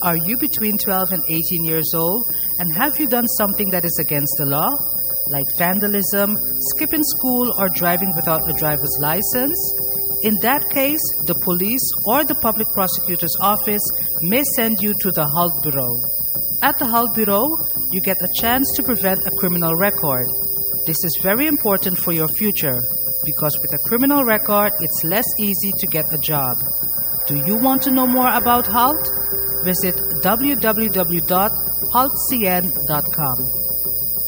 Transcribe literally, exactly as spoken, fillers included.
Are you between twelve and eighteen years old, and have you done something that is against the law, like vandalism, skipping school, or driving without a driver's license? In that case, the police or the public prosecutor's office may send you to the HALT Bureau. At the HALT Bureau, you get a chance to prevent a criminal record. This is very important for your future, because with a criminal record, it's less easy to get a job. Do you want to know more about HALT? Visit w w w dot halt c n dot com.